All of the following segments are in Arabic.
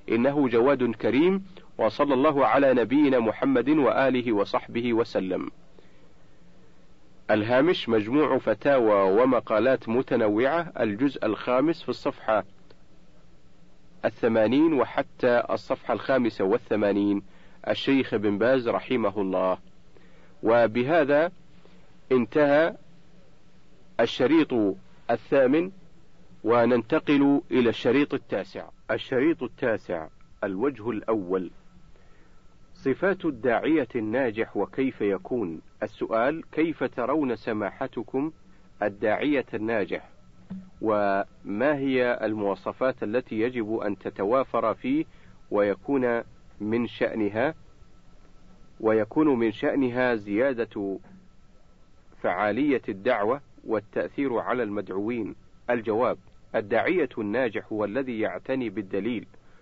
إنه جواد كريم. وصلى الله على نبينا محمد وآله وصحبه وسلم. الهامش: مجموع فتاوى ومقالات متنوعة، الجزء الخامس في الصفحة 80 وحتى الصفحة 85، الشيخ بن باز رحمه الله. وبهذا انتهى الشريط 8، وننتقل إلى الشريط 9. الشريط 9: الوجه الأول: صفات الداعية الناجح وكيف يكون. السؤال: كيف ترون سماحتكم الداعية الناجح، وما هي المواصفات التي يجب أن تتوافر فيه ويكون من شأنها زيادة فعالية الدعوة والتأثير على المدعوين؟ الجواب: الداعية الناجح هو الذي يعتني بالدليل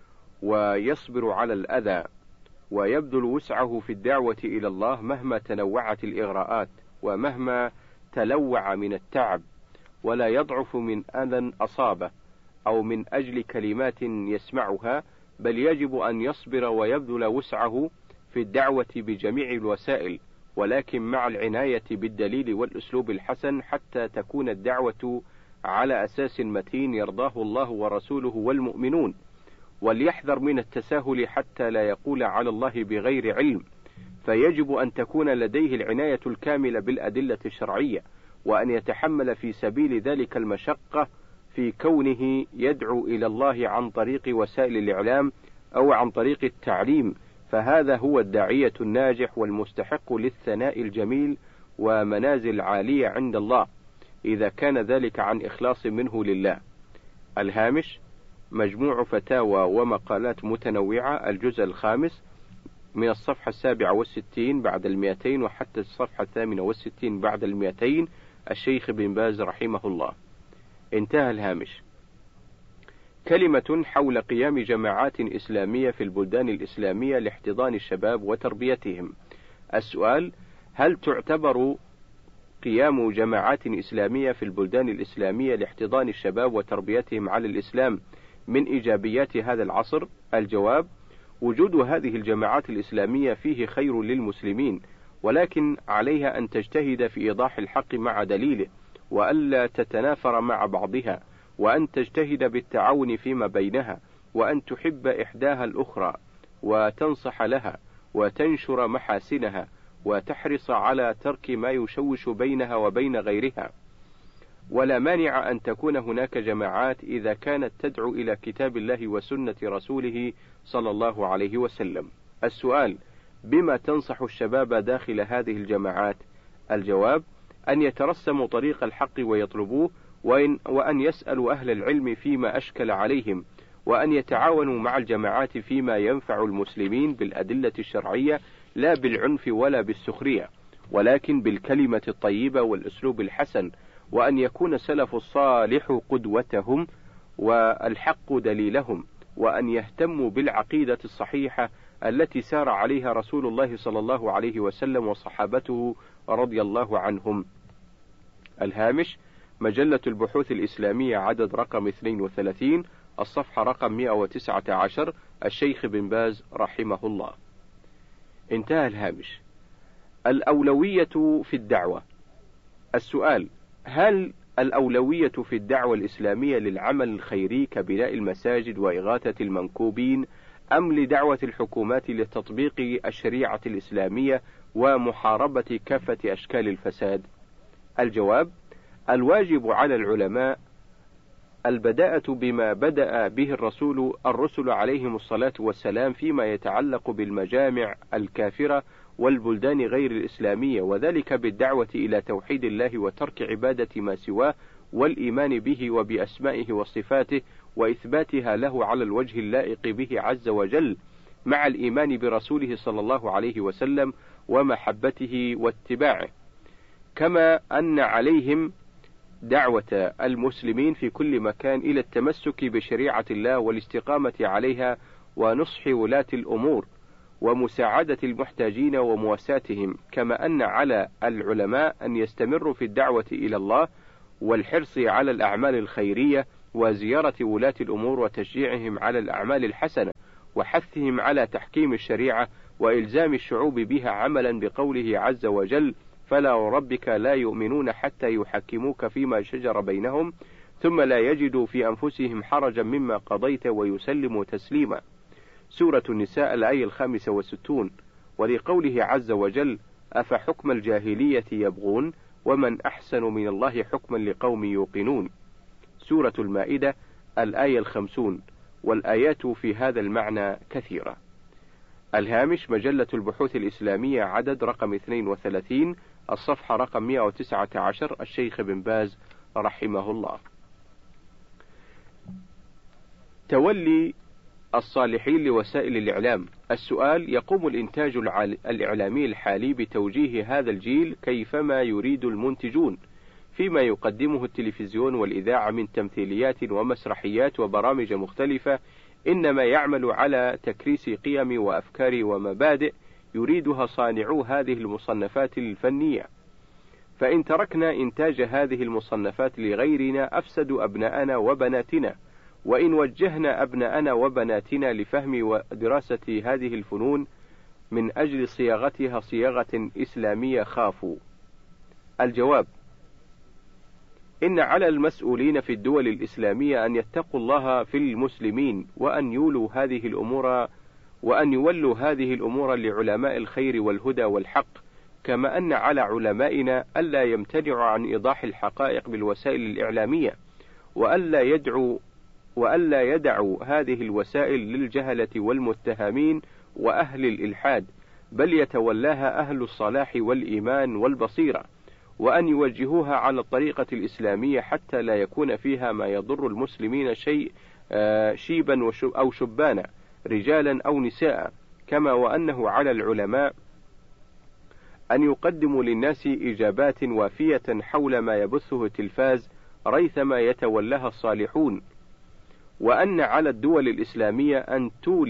ويصبر على الأذى ويبذل وسعه في الدعوة إلى الله مهما تنوعت الإغراءات ومهما تلوع من التعب، ولا يضعف من أذى أصابه أو من أجل كلمات يسمعها، بل يجب أن يصبر ويبذل وسعه في الدعوة بجميع الوسائل، ولكن مع العناية بالدليل والأسلوب الحسن حتى تكون الدعوة على أساس متين يرضاه الله ورسوله والمؤمنون. وليحذر من التساهل حتى لا يقول على الله بغير علم، فيجب أن تكون لديه العناية الكاملة بالأدلة الشرعية، وأن يتحمل في سبيل ذلك المشقة في كونه يدعو إلى الله عن طريق وسائل الإعلام أو عن طريق التعليم، فهذا هو الداعية الناجح والمستحق للثناء الجميل ومنازل عالية عند الله، إذا كان ذلك عن إخلاص منه لله. الهامش: مجموع فتاوى ومقالات متنوعة، الجزء الخامس، من الصفحة 67 بعد 200 وحتى الصفحة 68 بعد 200، الشيخ بن باز رحمه الله. انتهى الهامش. كلمة حول قيام جماعات إسلامية في البلدان الإسلامية لاحتضان الشباب وتربيتهم. السؤال: هل تعتبر قيام جماعات إسلامية في البلدان الإسلامية لاحتضان الشباب وتربيتهم على الإسلام من إيجابيات هذا العصر؟ الجواب: وجود هذه الجماعات الإسلامية فيه خير للمسلمين، ولكن عليها أن تجتهد في إيضاح الحق مع دليله، وألا تتنافر مع بعضها، وأن تجتهد بالتعاون فيما بينها، وأن تحب إحداها الأخرى وتنصح لها وتنشر محاسنها، وتحرص على ترك ما يشوش بينها وبين غيرها. ولا مانع أن تكون هناك جماعات إذا كانت تدعو إلى كتاب الله وسنة رسوله صلى الله عليه وسلم. السؤال: بما تنصح الشباب داخل هذه الجماعات؟ الجواب: أن يترسموا طريق الحق ويطلبوه، وأن يسألوا أهل العلم فيما أشكل عليهم، وأن يتعاونوا مع الجماعات فيما ينفع المسلمين بالأدلة الشرعية، لا بالعنف ولا بالسخرية، ولكن بالكلمة الطيبة والأسلوب الحسن، وأن يكون السلف الصالح قدوتهم والحق دليلهم، وأن يهتموا بالعقيدة الصحيحة التي سار عليها رسول الله صلى الله عليه وسلم وصحابته رضي الله عنهم. الهامش: مجلة البحوث الإسلامية، عدد رقم 32، الصفحة رقم 119، الشيخ بن باز رحمه الله. انتهى الهامش. الأولوية في الدعوة. السؤال: هل الأولوية في الدعوة الإسلامية للعمل الخيري كبناء المساجد وإغاثة المنكوبين، أم لدعوة الحكومات لتطبيق الشريعة الإسلامية ومحاربة كافة أشكال الفساد؟ الجواب: الواجب على العلماء البداءة بما بدأ به الرسل عليهم الصلاة والسلام فيما يتعلق بالمجامع الكافرة والبلدان غير الإسلامية، وذلك بالدعوة إلى توحيد الله وترك عبادة ما سواه، والإيمان به وبأسمائه وصفاته وإثباتها له على الوجه اللائق به عز وجل، مع الإيمان برسوله صلى الله عليه وسلم ومحبته واتباعه. كما أن عليهم دعوة المسلمين في كل مكان إلى التمسك بشريعة الله والاستقامة عليها، ونصح ولاة الأمور ومساعدة المحتاجين ومواساتهم. كما أن على العلماء أن يستمروا في الدعوة إلى الله والحرص على الأعمال الخيرية وزيارة ولاة الأمور وتشجيعهم على الأعمال الحسنة، وحثهم على تحكيم الشريعة وإلزام الشعوب بها عملا بقوله عز وجل: فلا وربك لا يؤمنون حتى يحكموك فيما شجر بينهم ثم لا يجدوا في أنفسهم حرجا مما قضيت ويسلموا تسليما. سورة النساء الآية 65. ولقوله عز وجل: أفحكم الجاهلية يبغون ومن أحسن من الله حكما لقوم يوقنون. سورة المائدة الآية 50. والآيات في هذا المعنى كثيرة. الهامش: مجلة البحوث الإسلامية، عدد رقم 32، الصفحة رقم 119، الشيخ بن باز رحمه الله. تولي الصالحين لوسائل الإعلام. السؤال: يقوم الإنتاج الإعلامي الحالي بتوجيه هذا الجيل كيفما يريد المنتجون فيما يقدمه التلفزيون والإذاعة من تمثيليات ومسرحيات وبرامج مختلفة، إنما يعمل على تكريس قيم وأفكار ومبادئ يريدها صانعو هذه المصنفات الفنية. فإن تركنا إنتاج هذه المصنفات لغيرنا أفسدوا أبناءنا وبناتنا، وإن وجهنا أبناءنا وبناتنا لفهم ودراسة هذه الفنون من أجل صياغتها صياغة إسلامية خافوا. الجواب: إن على المسؤولين في الدول الإسلامية أن يتقوا الله في المسلمين وأن يولوا هذه الأمور لعلماء الخير والهدى والحق، كما أن على علمائنا ألا يمتنعوا عن إيضاح الحقائق بالوسائل الإعلامية، وألا يدعوا هذه الوسائل للجهلة والمتهمين وأهل الإلحاد، بل يتولاها أهل الصلاح والإيمان والبصيرة، وأن يوجهوها على الطريقة الإسلامية حتى لا يكون فيها ما يضر المسلمين شيبا أو شبانا، رجالا أو نساء، كما وأنه على العلماء أن يقدموا للناس إجابات وافية حول ما يبثه التلفاز ريثما يتولاها الصالحون، وأن على الدول الإسلامية أن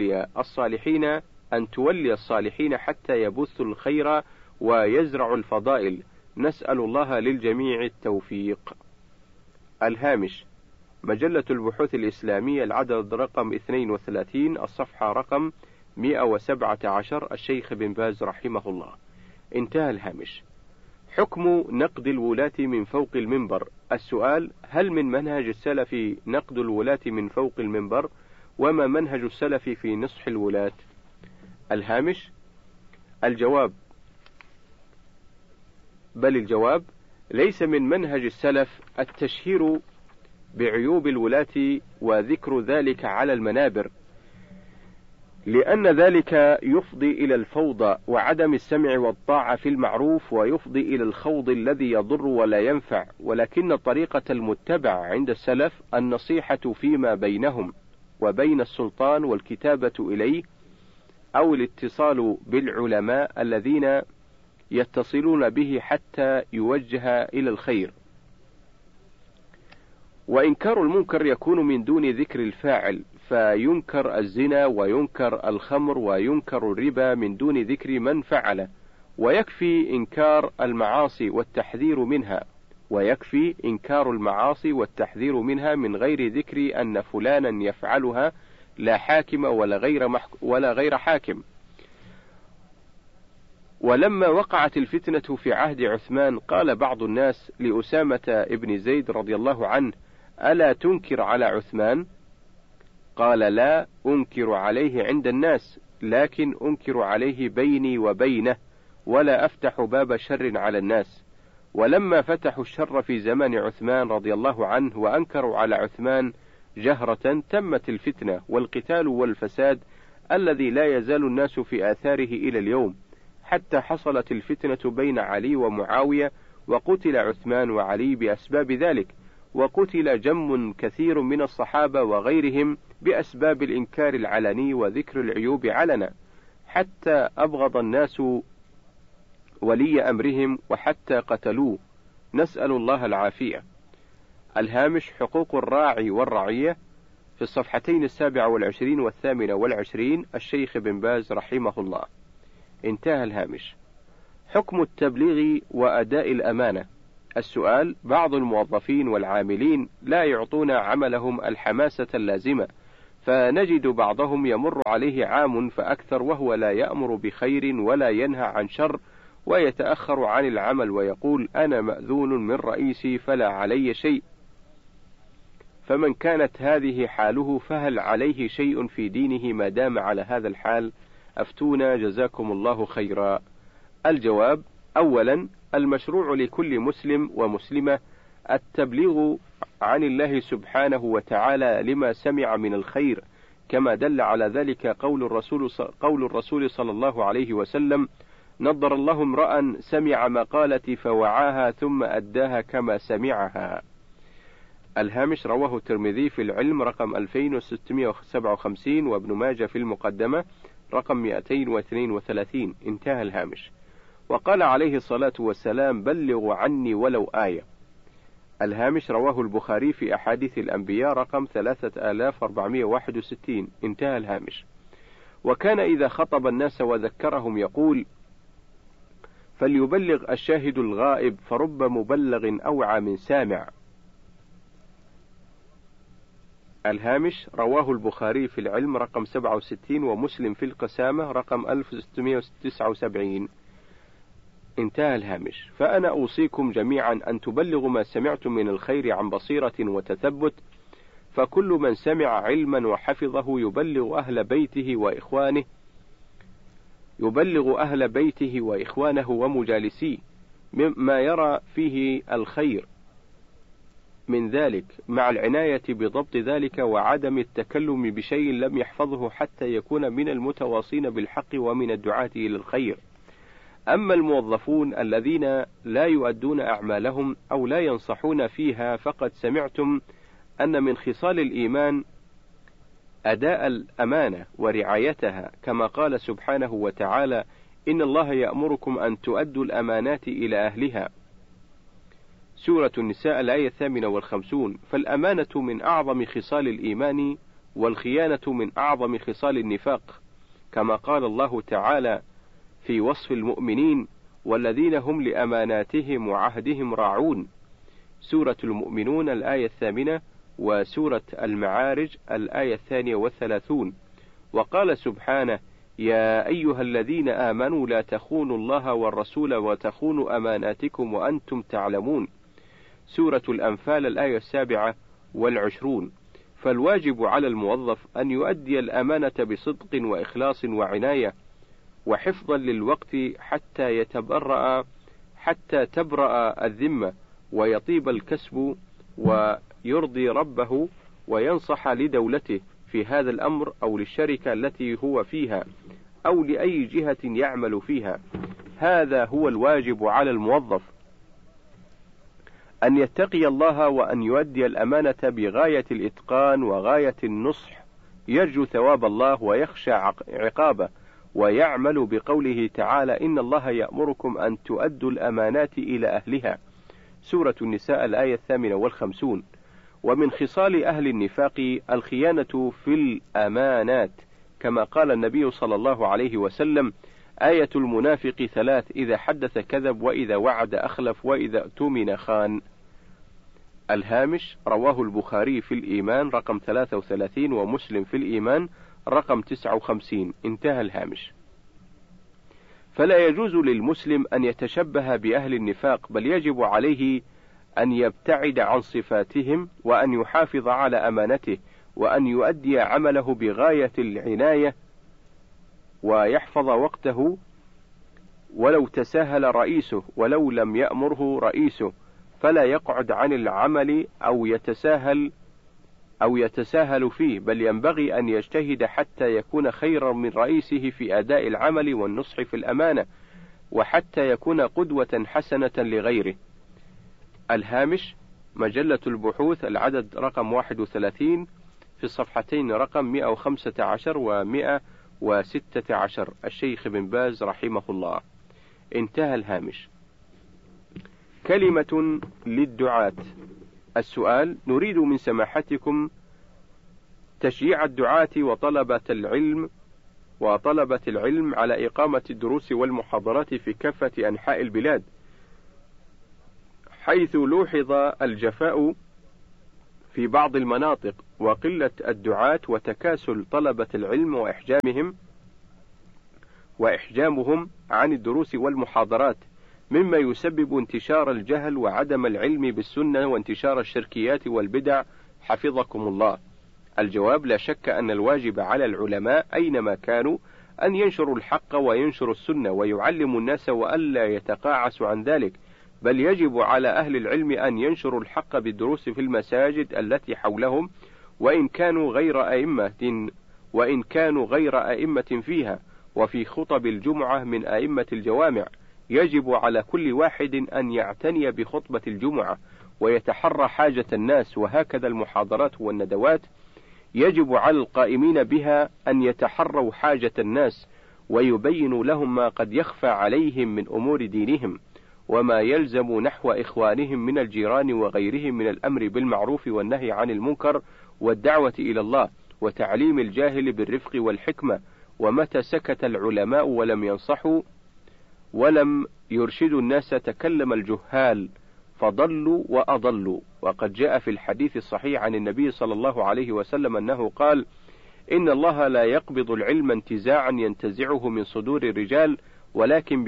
تولي الصالحين حتى يبثوا الخير ويزرعوا الفضائل. نسأل الله للجميع التوفيق. الهامش: مجلة البحوث الإسلامية، العدد رقم 32، الصفحة رقم 117، الشيخ بن باز رحمه الله. انتهى الهامش. حكم نقد الولاة من فوق المنبر. السؤال: هل من منهج السلف نقد الولاة من فوق المنبر؟ وما منهج السلف في نصح الولاة؟ الهامش. الجواب: ليس من منهج السلف التشهير بعيوب الولاة وذكر ذلك على المنابر، لأن ذلك يفضي إلى الفوضى وعدم السمع والطاعة في المعروف، ويفضي إلى الخوض الذي يضر ولا ينفع، ولكن الطريقة المتبعة عند السلف النصيحة فيما بينهم وبين السلطان والكتابة إليه، أو الاتصال بالعلماء الذين يتصلون به حتى يوجه إلى الخير. وإنكار المنكر يكون من دون ذكر الفاعل، فينكر الزنا وينكر الخمر وينكر الربا من دون ذكر من فعله، ويكفي إنكار المعاصي والتحذير منها من غير ذكر أن فلانا يفعلها، لا حاكم ولا غير حاكم. ولما وقعت الفتنة في عهد عثمان قال بعض الناس لأسامة ابن زيد رضي الله عنه: ألا تنكر على عثمان؟ قال: لا أنكر عليه عند الناس، لكن أنكر عليه بيني وبينه، ولا أفتح باب شر على الناس. ولما فتحوا الشر في زمان عثمان رضي الله عنه وأنكروا على عثمان جهرة، تمت الفتنة والقتال والفساد الذي لا يزال الناس في آثاره إلى اليوم، حتى حصلت الفتنة بين علي ومعاوية، وقتل عثمان وعلي بأسباب ذلك، وقتل جم كثير من الصحابة وغيرهم بأسباب الإنكار العلني وذكر العيوب علنا، حتى أبغض الناس ولي أمرهم وحتى قتلوه، نسأل الله العافية. الهامش: حقوق الراعي والرعية، في الصفحتين 27 و28، الشيخ بن باز رحمه الله. انتهى الهامش. حكم التبليغ وأداء الأمانة. السؤال: بعض الموظفين والعاملين لا يعطون عملهم الحماسة اللازمة، فنجد بعضهم يمر عليه عام فأكثر وهو لا يأمر بخير ولا ينهى عن شر، ويتأخر عن العمل ويقول أنا مأذون من رئيسي فلا علي شيء. فمن كانت هذه حاله فهل عليه شيء في دينه ما دام على هذا الحال؟ أفتونا جزاكم الله خيرا. الجواب: أولا، المشروع لكل مسلم ومسلمة التبليغ عن الله سبحانه وتعالى لما سمع من الخير، كما دل على ذلك قول الرسول صلى الله عليه وسلم: نضر الله امرأ سمع مقالتي فوعاها ثم أداها كما سمعها. الهامش: رواه الترمذي في العلم رقم 2657 وابن ماجه في المقدمة رقم 232. انتهى الهامش. وقال عليه الصلاة والسلام: بلغوا عني ولو آية. الهامش: رواه البخاري في أحاديث الأنبياء رقم 3461. انتهى الهامش. وكان إذا خطب الناس وذكرهم يقول: فليبلغ الشاهد الغائب فرب مبلغ أوعى من سامع. الهامش: رواه البخاري في العلم رقم 67 ومسلم في القسامة رقم 1679. انتهى الهامش. فأنا أوصيكم جميعا أن تبلغوا ما سمعتم من الخير عن بصيرة وتثبت، فكل من سمع علما وحفظه يبلغ أهل بيته وإخوانه ومجالسيه مما يرى فيه الخير من ذلك، مع العناية بضبط ذلك وعدم التكلم بشيء لم يحفظه حتى يكون من المتواصين بالحق ومن الدعاة إلى الخير. أما الموظفون الذين لا يؤدون أعمالهم أو لا ينصحون فيها فقد سمعتم أن من خصال الإيمان أداء الأمانة ورعايتها، كما قال سبحانه وتعالى: إن الله يأمركم أن تؤدوا الأمانات إلى أهلها. سورة النساء الآية 58. فالأمانة من أعظم خصال الإيمان، والخيانة من أعظم خصال النفاق، كما قال الله تعالى في وصف المؤمنين: والذين هم لأماناتهم وعهدهم راعون. سورة المؤمنون الآية 8، وسورة المعارج الآية 32. وقال سبحانه: يا أيها الذين آمنوا لا تخونوا الله والرسول وتخونوا أماناتكم وأنتم تعلمون. سورة الأنفال الآية 27. فالواجب على الموظف أن يؤدي الأمانة بصدق وإخلاص وعناية وحفظا للوقت حتى تبرأ الذمة ويطيب الكسب ويرضي ربه، وينصح لدولته في هذا الأمر أو للشركة التي هو فيها أو لأي جهة يعمل فيها. هذا هو الواجب على الموظف، أن يتقي الله وأن يؤدي الأمانة بغاية الإتقان وغاية النصح، يرجو ثواب الله ويخشى عقابه، ويعمل بقوله تعالى: إن الله يأمركم أن تؤدوا الأمانات إلى أهلها. سورة النساء الآية 58. ومن خصال أهل النفاق الخيانة في الأمانات، كما قال النبي صلى الله عليه وسلم: آية المنافق 3: إذا حدث كذب، وإذا وعد أخلف، وإذا اؤتمن خان. الهامش: رواه البخاري في الإيمان رقم 33 ومسلم في الإيمان رقم 59. انتهى الهامش. فلا يجوز للمسلم أن يتشبه بأهل النفاق، بل يجب عليه أن يبتعد عن صفاتهم، وأن يحافظ على أمانته، وأن يؤدي عمله بغاية العناية، ويحفظ وقته ولو تساهل رئيسه ولو لم يأمره رئيسه، فلا يقعد عن العمل أو يتساهل فيه، بل ينبغي أن يجتهد حتى يكون خيرا من رئيسه في أداء العمل والنصح في الأمانة، وحتى يكون قدوة حسنة لغيره. الهامش: مجلة البحوث العدد رقم 31 في الصفحتين رقم 115 و 116. الشيخ بن باز رحمه الله. انتهى الهامش. كلمة للدعاة. السؤال: نريد من سماحتكم تشجيع الدعاة وطلبة العلم على إقامة الدروس والمحاضرات في كافة أنحاء البلاد، حيث لوحظ الجفاء في بعض المناطق، وقلة الدعاة وتكاسل طلبة العلم وإحجامهم عن الدروس والمحاضرات، مما يسبب انتشار الجهل وعدم العلم بالسنة وانتشار الشركيات والبدع حفظكم الله. الجواب: لا شك أن الواجب على العلماء أينما كانوا أن ينشروا الحق وينشروا السنة ويعلموا الناس وألا يتقاعسوا عن ذلك، بل يجب على أهل العلم أن ينشروا الحق بالدروس في المساجد التي حولهم، وإن كانوا غير أئمة فيها، وفي خطب الجمعة من أئمة الجوامع. يجب على كل واحد أن يعتني بخطبة الجمعة ويتحرى حاجة الناس، وهكذا المحاضرات والندوات يجب على القائمين بها أن يتحروا حاجة الناس ويبينوا لهم ما قد يخفى عليهم من أمور دينهم، وما يلزم نحو إخوانهم من الجيران وغيرهم من الأمر بالمعروف والنهي عن المنكر والدعوة إلى الله وتعليم الجاهل بالرفق والحكمة. ومتى سكت العلماء ولم ينصحوا ولم يرشدوا الناس تكلم الجهال فضلوا وأضلوا. وقد جاء في الحديث الصحيح عن النبي صلى الله عليه وسلم أنه قال: إن الله لا يقبض العلم انتزاعا ينتزعه من صدور الرجال، ولكن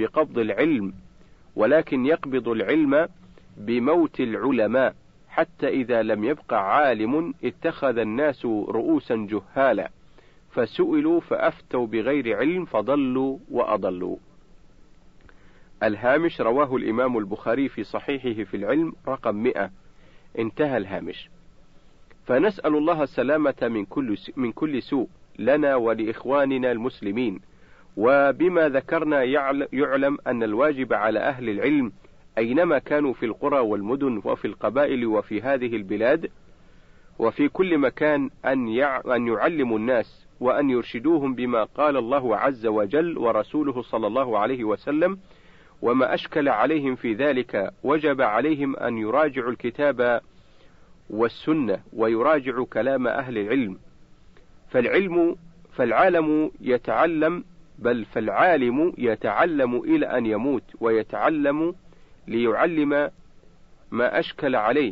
يقبض العلم بموت العلماء، حتى إذا لم يبق عالم اتخذ الناس رؤوسا جهالا فسئلوا فأفتوا بغير علم فضلوا وأضلوا. الهامش: رواه الإمام البخاري في صحيحه في العلم رقم 100. انتهى الهامش. فنسأل الله السلامة من كل سوء لنا ولإخواننا المسلمين. وبما ذكرنا يعلم أن الواجب على أهل العلم أينما كانوا في القرى والمدن وفي القبائل وفي هذه البلاد وفي كل مكان أن يعلموا الناس وأن يرشدوهم بما قال الله عز وجل ورسوله صلى الله عليه وسلم، وما أشكل عليهم في ذلك وجب عليهم أن يراجعوا الكتاب والسنة ويراجعوا كلام أهل العلم. فالعالم يتعلم إلى أن يموت، ويتعلم ليعلم ما أشكل عليه،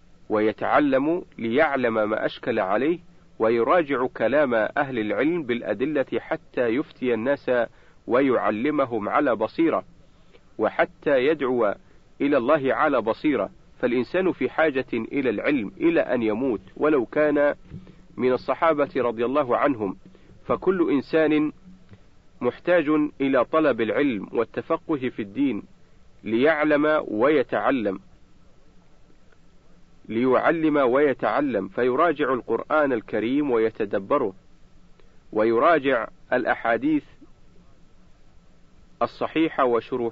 ليعلم ما أشكل عليه، ويراجع كلام أهل العلم بالأدلة حتى يفتي الناس ويعلمهم على بصيرة، وحتى يدعو إلى الله على بصيرة. فالإنسان في حاجة إلى العلم إلى أن يموت، ولو كان من الصحابة رضي الله عنهم. فكل إنسان محتاج إلى طلب العلم والتفقه في الدين ليعلم ويتعلم، فيراجع القرآن الكريم ويتدبره، ويراجع الأحاديث الصحيحة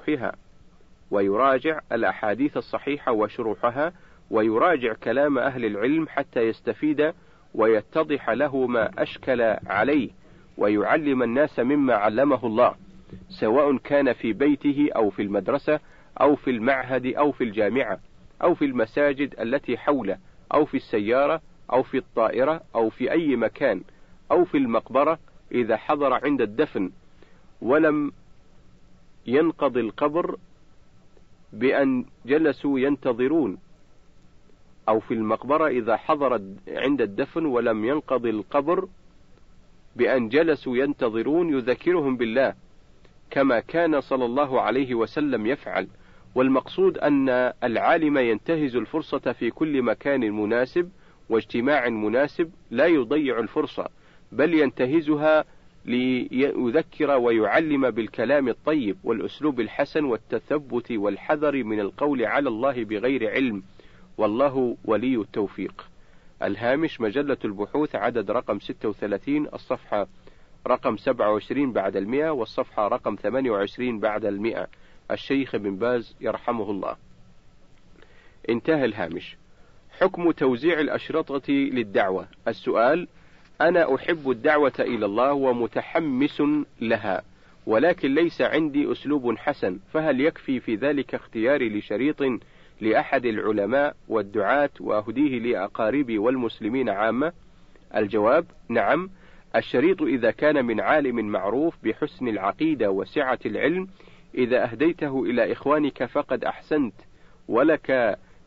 وشروحها، ويراجع كلام أهل العلم حتى يستفيد ويتضح له ما أشكل عليه، ويعلم الناس مما علمه الله، سواء كان في بيته أو في المدرسة أو في المعهد أو في الجامعة أو في المساجد التي حوله أو في السيارة أو في الطائرة أو في أي مكان أو في المقبرة إذا حضر عند الدفن ولم ينقض القبر بأن جلسوا ينتظرون، أو في المقبرة إذا حضر عند الدفن ولم ينقض القبر بأن جلسوا ينتظرون، يذكرهم بالله كما كان صلى الله عليه وسلم يفعل. والمقصود أن العالم ينتهز الفرصة في كل مكان مناسب واجتماع مناسب، لا يضيع الفرصة، بل ينتهزها ليذكر ويعلم بالكلام الطيب والأسلوب الحسن والتثبت والحذر من القول على الله بغير علم، والله ولي التوفيق. الهامش: مجلة البحوث، عدد رقم 36، الصفحة رقم 27 بعد 100، والصفحة رقم 28 بعد 100. الشيخ بن باز يرحمه الله. انتهى الهامش. حكم توزيع الأشرطة للدعوة. السؤال: أنا أحب الدعوة إلى الله ومتحمس لها، ولكن ليس عندي أسلوب حسن، فهل يكفي في ذلك اختياري لشريط لأحد العلماء والدعاة وأهديه لأقاربي والمسلمين عامة؟ الجواب: نعم، الشريط إذا كان من عالم معروف بحسن العقيدة وسعة العلم، إذا أهديته إلى إخوانك فقد أحسنت، ولك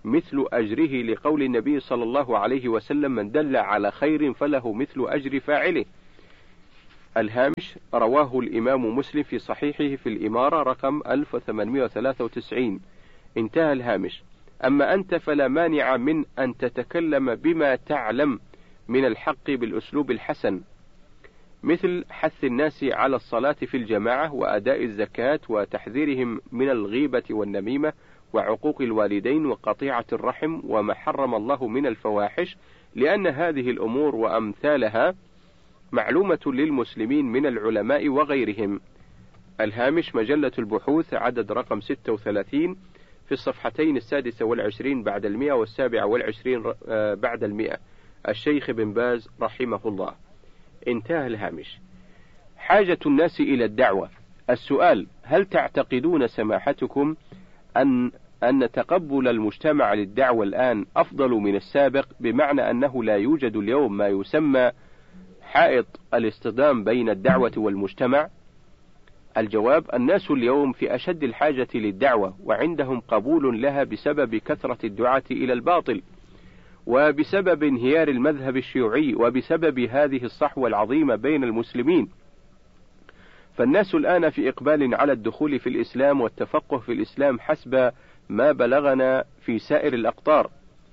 مثل أجره، لقول النبي صلى الله عليه وسلم: من دل على خير فله مثل أجر فاعله. الهامش: رواه الإمام مسلم في صحيحه في الإمارة رقم 1893. انتهى الهامش. أما أنت فلا مانع من أن تتكلم بما تعلم من الحق بالأسلوب الحسن، مثل حث الناس على الصلاة في الجماعة وأداء الزكاة وتحذيرهم من الغيبة والنميمة وعقوق الوالدين وقطيعة الرحم وما حرم الله من الفواحش، لأن هذه الأمور وأمثالها معلومة للمسلمين من العلماء وغيرهم. الهامش: مجلة البحوث عدد رقم 36 في الصفحتين 26 بعد 100 و27 بعد 100. الشيخ بن باز رحمه الله. انتهى الهامش. حاجة الناس إلى الدعوة. السؤال: هل تعتقدون سماحتكم أن تقبل المجتمع للدعوة الآن أفضل من السابق، بمعنى أنه لا يوجد اليوم ما يسمى حائط الاصطدام بين الدعوة والمجتمع؟ الجواب: الناس اليوم في أشد الحاجة للدعوة، وعندهم قبول لها بسبب كثرة الدعاة إلى الباطل، وبسبب انهيار المذهب الشيوعي، وبسبب هذه الصحوة العظيمة بين المسلمين. فالناس الآن في إقبال على الدخول في الإسلام والتفقه في الإسلام حسب ما بلغنا في سائر الأقطار.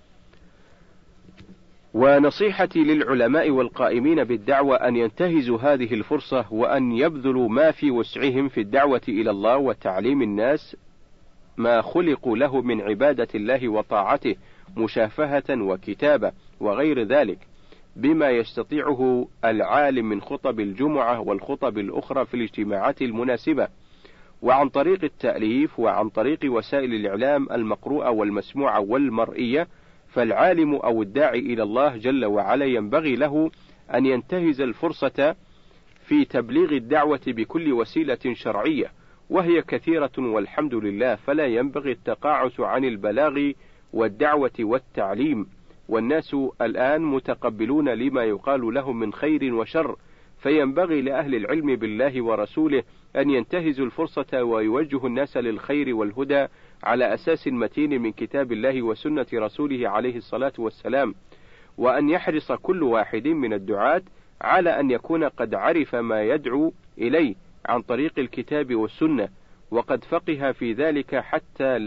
ونصيحتي للعلماء والقائمين بالدعوة أن ينتهزوا هذه الفرصة، وأن يبذلوا ما في وسعهم في الدعوة إلى الله وتعليم الناس ما خلقوا له من عبادة الله وطاعته، مشافهة وكتابة وغير ذلك، بما يستطيعه العالم من خطب الجمعة والخطب الأخرى في الاجتماعات المناسبة، وعن طريق التأليف، وعن طريق وسائل الإعلام المقروءة والمسموعة والمرئية. فالعالم أو الداعي إلى الله جل وعلا ينبغي له أن ينتهز الفرصة في تبليغ الدعوة بكل وسيلة شرعية، وهي كثيرة والحمد لله، فلا ينبغي التقاعس عن البلاغ والدعوة والتعليم. والناس الآن متقبلون لما يقال لهم من خير وشر، فينبغي لأهل العلم بالله ورسوله أن ينتهزوا الفرصة ويوجهوا الناس للخير والهدى على أساس متين من كتاب الله وسنة رسوله عليه الصلاة والسلام، وأن يحرص كل واحد من الدعاة على أن يكون قد عرف ما يدعو إليه عن طريق الكتاب والسنة، وقد فقه في ذلك حتى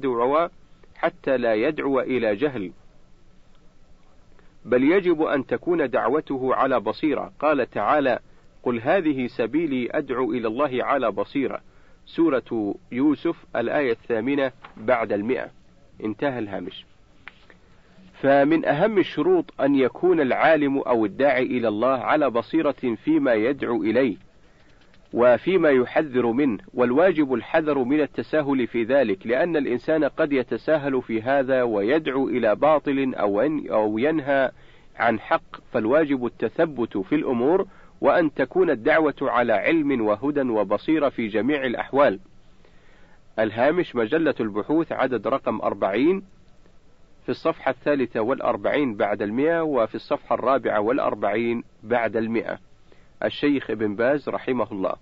لا يدعو إلى جهل، بل يجب أن تكون دعوته على بصيرة. قال تعالى: قل هذه سبيلي أدعو إلى الله على بصيرة. سورة يوسف الآية 8 بعد 100. انتهى الهامش. فمن أهم الشروط أن يكون العالم أو الداعي إلى الله على بصيرة فيما يدعو إليه وفيما يحذر منه، والواجب الحذر من التساهل في ذلك، لأن الإنسان قد يتساهل في هذا ويدعو إلى باطل أو ينهى عن حق، فالواجب التثبت في الأمور، وأن تكون الدعوة على علم وهدى وبصيرة في جميع الأحوال. الهامش: مجلة البحوث عدد رقم 40 في الصفحة 43 بعد 100 وفي الصفحة 44 بعد 100. الشيخ ابن باز رحمه الله.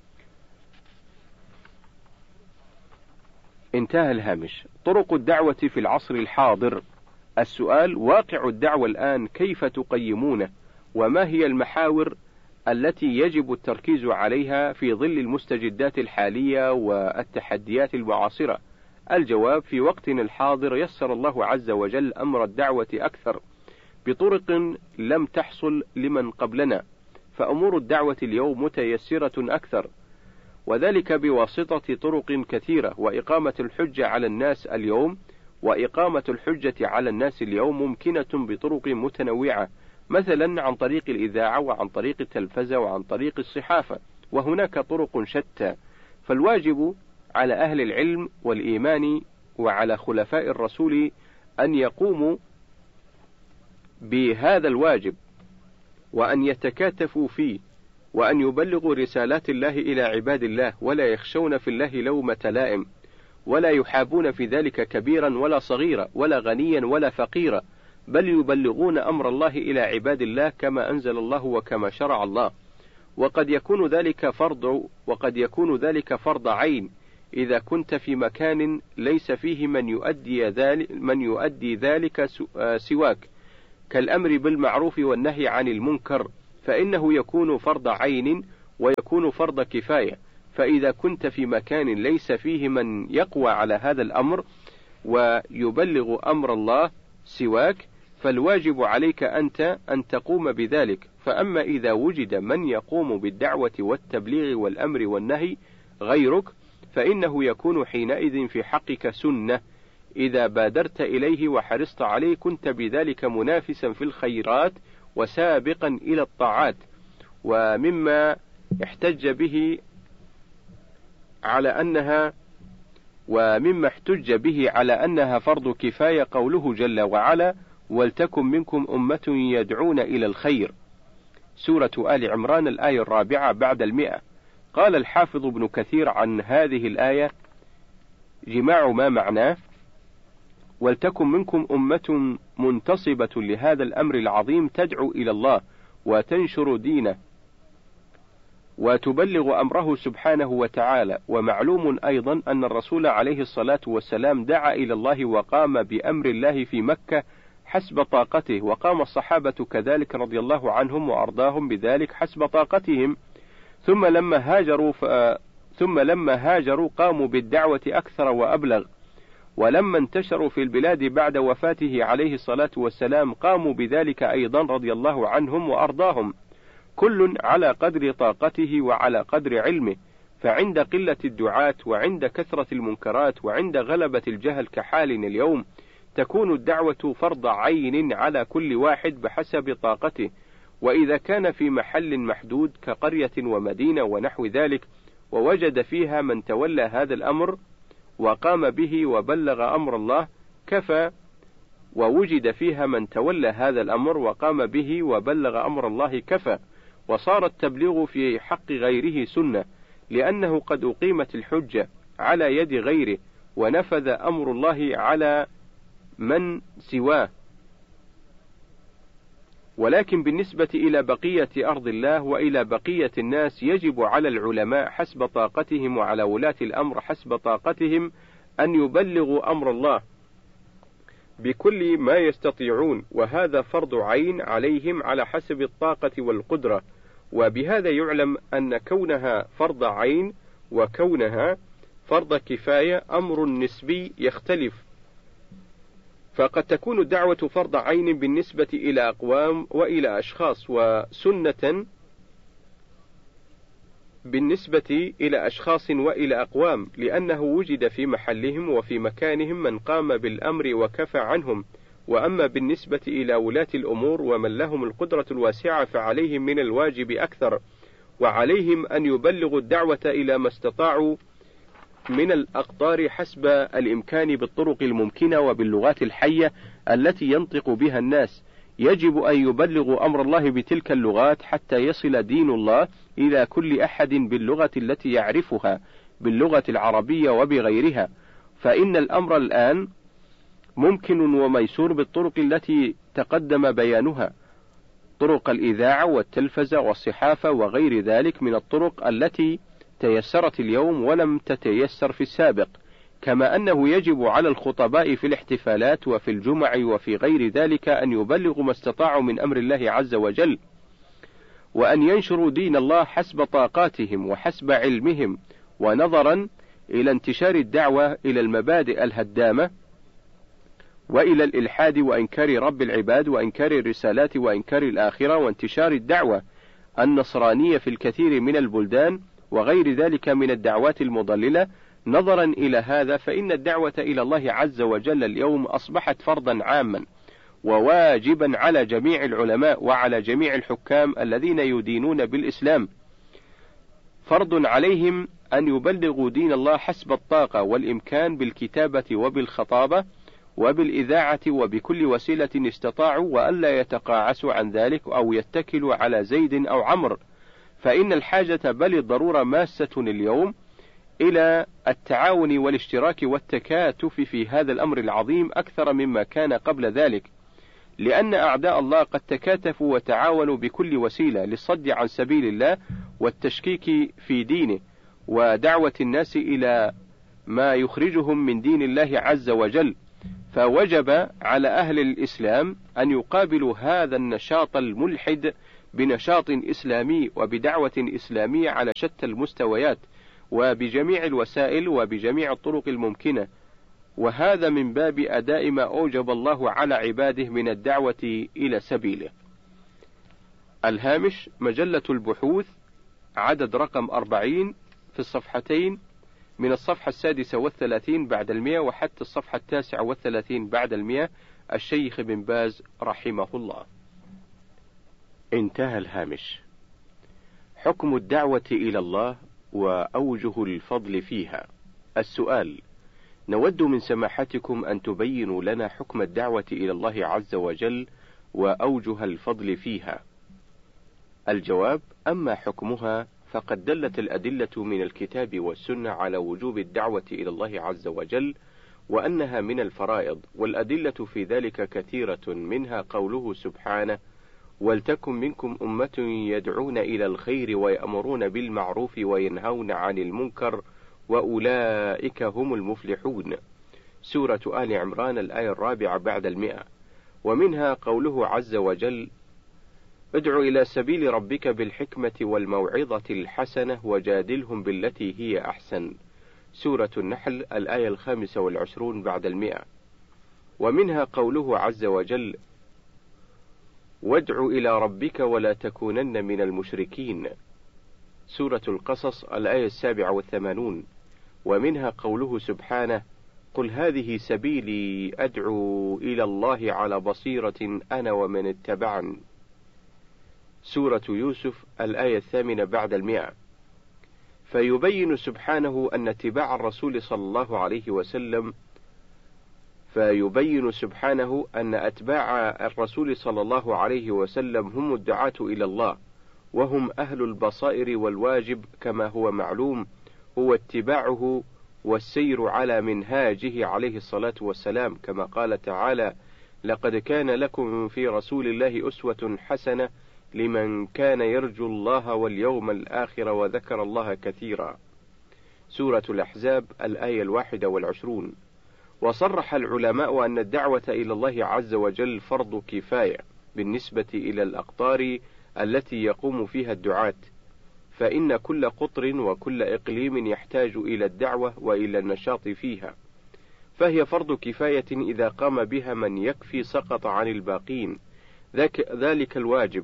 انتهى الهامش. طرق الدعوة في العصر الحاضر. السؤال: واقع الدعوة الآن كيف تقيمونه؟ وما هي المحاور التي يجب التركيز عليها في ظل المستجدات الحالية والتحديات المعاصرة؟ الجواب: في وقتنا الحاضر يسر الله عز وجل أمر الدعوة أكثر بطرق لم تحصل لمن قبلنا، فأمور الدعوة اليوم متيسرة أكثر، وذلك بواسطة طرق كثيرة. وإقامة الحجة على الناس اليوم ممكنة بطرق متنوعة، مثلا عن طريق الإذاعة، وعن طريق التلفزة، وعن طريق الصحافة، وهناك طرق شتى. فالواجب على أهل العلم والإيمان وعلى خلفاء الرسول أن يقوموا بهذا الواجب، وأن يتكاتفوا فيه، وأن يبلغوا رسالات الله إلى عباد الله، ولا يخشون في الله لومة لائم، ولا يحابون في ذلك كبيرا ولا صغيرا، ولا غنيا ولا فقيرا، بل يبلغون أمر الله إلى عباد الله كما أنزل الله وكما شرع الله. وقد يكون ذلك فرض عين إذا كنت في مكان ليس فيه من يؤدي ذلك سواك، كالأمر بالمعروف والنهي عن المنكر، فإنه يكون فرض عين ويكون فرض كفاية. فإذا كنت في مكان ليس فيه من يقوى على هذا الأمر ويبلغ أمر الله سواك، فالواجب عليك أنت أن تقوم بذلك. فأما إذا وجد من يقوم بالدعوة والتبليغ والأمر والنهي غيرك، فإنه يكون حينئذ في حقك سنة، إذا بادرت إليه وحرصت عليه كنت بذلك منافسا في الخيرات وسابقا إلى الطاعات. ومما احتج به على أنها فرض كفاية قوله جل وعلا: ولتكن منكم أمة يدعون إلى الخير، سورة آل عمران الآية 4 بعد 100. قال الحافظ ابن كثير عن هذه الآية: جماع ما معناه: ولتكن منكم أمة منتصبة لهذا الأمر العظيم تدعو إلى الله وتنشر دينه وتبلغ أمره سبحانه وتعالى. ومعلوم أيضا أن الرسول عليه الصلاة والسلام دعا إلى الله وقام بأمر الله في مكة حسب طاقته، وقام الصحابة كذلك رضي الله عنهم وأرضاهم بذلك حسب طاقتهم، ثم لما هاجروا قاموا بالدعوة أكثر وأبلغ، ولما انتشروا في البلاد بعد وفاته عليه الصلاة والسلام قاموا بذلك أيضا رضي الله عنهم وأرضاهم، كل على قدر طاقته وعلى قدر علمه. فعند قلة الدعاة وعند كثرة المنكرات وعند غلبة الجهل كحالنا اليوم تكون الدعوة فرض عين على كل واحد بحسب طاقته. وإذا كان في محل محدود كقرية ومدينة ونحو ذلك ووجد فيها من تولى هذا الأمر وقام به وبلغ أمر الله كفى، ووجد فيها من تولى هذا الأمر وقام به وبلغ أمر الله كفى. وصار التبليغ في حق غيره سنة، لأنه قد أقيمت الحجة على يد غيره ونفذ أمر الله على من سواه. ولكن بالنسبة إلى بقية أرض الله وإلى بقية الناس يجب على العلماء حسب طاقتهم وعلى ولاة الأمر حسب طاقتهم أن يبلغوا أمر الله بكل ما يستطيعون، وهذا فرض عين عليهم على حسب الطاقة والقدرة. وبهذا يعلم أن كونها فرض عين وكونها فرض كفاية أمر نسبي يختلف، فقد تكون الدعوة فرض عين بالنسبة إلى أقوام وإلى أشخاص، وسنة بالنسبة إلى أشخاص وإلى أقوام، لأنه وجد في محلهم وفي مكانهم من قام بالأمر وكفى عنهم. وأما بالنسبة إلى ولاة الأمور ومن لهم القدرة الواسعة فعليهم من الواجب أكثر، وعليهم أن يبلغوا الدعوة إلى ما استطاعوا من الأقطار حسب الإمكان بالطرق الممكنة وباللغات الحية التي ينطق بها الناس. يجب أن يبلغوا أمر الله بتلك اللغات حتى يصل دين الله إلى كل أحد باللغة التي يعرفها، باللغة العربية وبغيرها. فإن الأمر الآن ممكن وميسور بالطرق التي تقدم بيانها، طرق الإذاعة والتلفزة والصحافة وغير ذلك من الطرق التي تيسرت اليوم ولم تتيسر في السابق. كما أنه يجب على الخطباء في الاحتفالات وفي الجمع وفي غير ذلك أن يبلغوا ما استطاعوا من أمر الله عز وجل، وأن ينشروا دين الله حسب طاقاتهم وحسب علمهم، ونظرا إلى انتشار الدعوة إلى المبادئ الهدامة وإلى الإلحاد وإنكار رب العباد وإنكار الرسالات وإنكار الآخرة وانتشار الدعوة النصرانية في الكثير من البلدان وغير ذلك من الدعوات المضللة. نظرا إلى هذا فإن الدعوة إلى الله عز وجل اليوم أصبحت فرضا عاما وواجبا على جميع العلماء وعلى جميع الحكام الذين يدينون بالإسلام، فرض عليهم أن يبلغوا دين الله حسب الطاقة والإمكان بالكتابة وبالخطابة وبالإذاعة وبكل وسيلة استطاعوا، وألا يتقاعسوا عن ذلك أو يتكلوا على زيد أو عمرو، فإن الحاجة بل الضرورة ماسة اليوم إلى التعاون والاشتراك والتكاتف في هذا الأمر العظيم أكثر مما كان قبل ذلك، لأن أعداء الله قد تكاتفوا وتعاونوا بكل وسيلة للصد عن سبيل الله والتشكيك في دينه ودعوة الناس إلى ما يخرجهم من دين الله عز وجل، فوجب على أهل الإسلام أن يقابلوا هذا النشاط الملحد بنشاط إسلامي وبدعوة إسلامية على شتى المستويات وبجميع الوسائل وبجميع الطرق الممكنة، وهذا من باب أداء ما أوجب الله على عباده من الدعوة إلى سبيله. الهامش: مجلة البحوث، عدد رقم 40 في الصفحتين من الصفحة 36 بعد 100 وحتى الصفحة 39 بعد 100، الشيخ بن باز رحمه الله. انتهى الهامش. حكم الدعوة إلى الله وأوجه الفضل فيها. السؤال: نود من سماحتكم أن تبينوا لنا حكم الدعوة إلى الله عز وجل وأوجه الفضل فيها. الجواب: أما حكمها فقد دلت الأدلة من الكتاب والسنة على وجوب الدعوة إلى الله عز وجل وأنها من الفرائض، والأدلة في ذلك كثيرة، منها قوله سبحانه: ولتكن منكم أمة يدعون إلى الخير ويأمرون بالمعروف وينهون عن المنكر وأولئك هم المفلحون، سورة آل عمران الآية 4 بعد 100. ومنها قوله عز وجل: ادع إلى سبيل ربك بالحكمة والموعظة الحسنة وجادلهم بالتي هي أحسن، سورة النحل الآية 25 بعد 100. ومنها قوله عز وجل: وادع إلى ربك ولا تكونن من المشركين، سورة القصص الآية 87. ومنها قوله سبحانه: قل هذه سبيلي أدعو إلى الله على بصيرة أنا ومن اتبعني، سورة يوسف الآية 8 بعد 100. فيبين سبحانه أن اتباع الرسول صلى الله عليه وسلم أن أتباع الرسول صلى الله عليه وسلم هم الدعاة إلى الله، وهم أهل البصائر، والواجب كما هو معلوم هو اتباعه والسير على منهاجه عليه الصلاة والسلام، كما قال تعالى: لقد كان لكم في رسول الله أسوة حسنة لمن كان يرجو الله واليوم الآخر وذكر الله كثيرا، سورة الأحزاب الآية 21. وصرح العلماء أن الدعوة إلى الله عز وجل فرض كفاية بالنسبة إلى الأقطار التي يقوم فيها الدعاة، فإن كل قطر وكل إقليم يحتاج إلى الدعوة وإلى النشاط فيها، فهي فرض كفاية إذا قام بها من يكفي سقط عن الباقين، ذلك الواجب.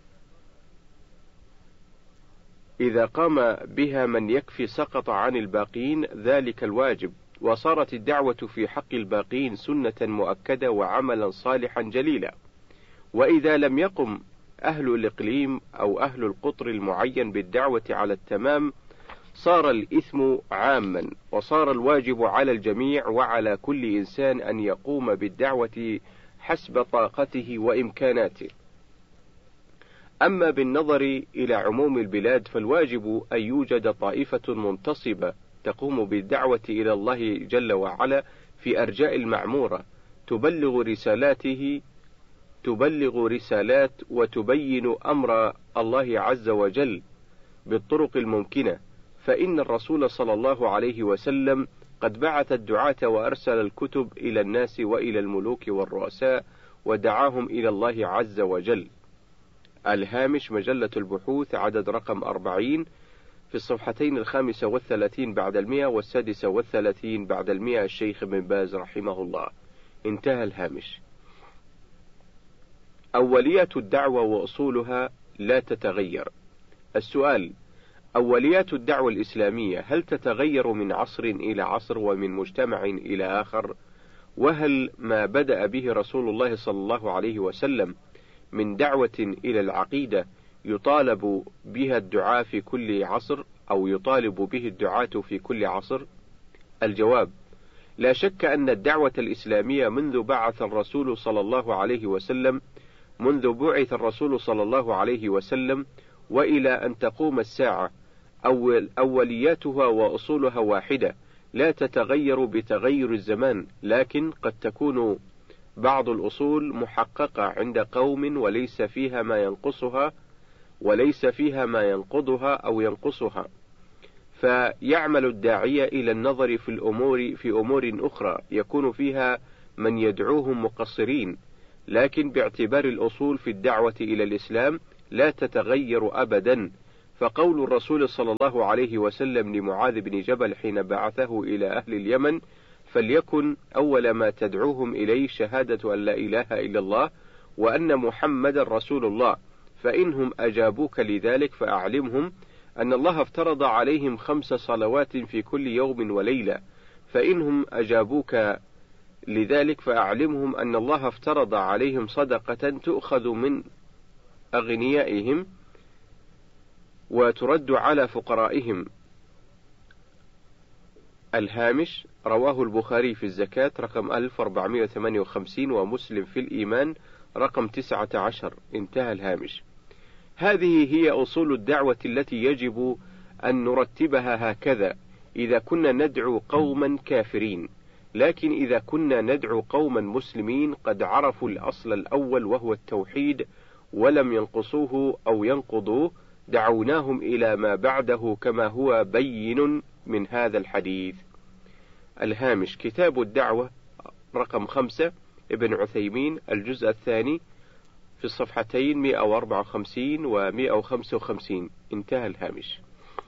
إذا قام بها من يكفي سقط عن الباقين ذلك الواجب، وصارت الدعوة في حق الباقين سنة مؤكدة وعملا صالحا جليلا. وإذا لم يقم أهل الإقليم أو أهل القطر المعين بالدعوة على التمام صار الإثم عاما، وصار الواجب على الجميع وعلى كل إنسان أن يقوم بالدعوة حسب طاقته وإمكاناته. أما بالنظر إلى عموم البلاد فالواجب أن يوجد طائفة منتصبة تقوم بالدعوة إلى الله جل وعلا في أرجاء المعمورة، تبلغ رسالات وتبين أمر الله عز وجل بالطرق الممكنة، فإن الرسول صلى الله عليه وسلم قد بعث الدعاة وأرسل الكتب إلى الناس وإلى الملوك والرؤساء ودعاهم إلى الله عز وجل. الهامش: مجلة البحوث، عدد رقم 40 في الصفحتين 35 بعد 100 و36 بعد 100، الشيخ بن باز رحمه الله. انتهى الهامش. أوليات الدعوة وأصولها لا تتغير. السؤال: أوليات الدعوة الإسلامية هل تتغير من عصر إلى عصر ومن مجتمع إلى آخر؟ وهل ما بدأ به رسول الله صلى الله عليه وسلم من دعوة إلى العقيدة يطالب بها الدعاة في كل عصر أو يطالب به الدعاة في كل عصر؟ الجواب: لا شك أن الدعوة الإسلامية منذ بعث الرسول صلى الله عليه وسلم وإلى أن تقوم الساعة أولياتها وأصولها واحدة، لا تتغير بتغير الزمان، لكن قد تكون بعض الأصول محققة عند قوم وليس فيها ما ينقضها أو ينقصها، فيعمل الداعية إلى النظر في أمور أخرى يكون فيها من يدعوهم مقصرين، لكن باعتبار الأصول في الدعوة إلى الإسلام لا تتغير أبدا. فقول الرسول صلى الله عليه وسلم لمعاذ بن جبل حين بعثه إلى أهل اليمن: فليكن أول ما تدعوهم إليه شهادة أن لا إله إلا الله وأن محمد رسول الله، فإنهم أجابوك لذلك فأعلمهم أن الله افترض عليهم 5 صلوات في كل يوم وليلة، فإنهم أجابوك لذلك فأعلمهم أن الله افترض عليهم صدقة تؤخذ من أغنيائهم وترد على فقرائهم. الهامش: رواه البخاري في الزكاة رقم 1458 ومسلم في الإيمان رقم 19. انتهى الهامش. هذه هي أصول الدعوة التي يجب أن نرتبها هكذا إذا كنا ندعو قوما كافرين، لكن إذا كنا ندعو قوما مسلمين قد عرفوا الأصل الأول وهو التوحيد ولم ينقصوه أو ينقضوه دعوناهم إلى ما بعده كما هو بين من هذا الحديث. الهامش: كتاب الدعوة رقم 5 ابن عثيمين الجزء الثاني في الصفحتين 154 و 155. انتهى الهامش.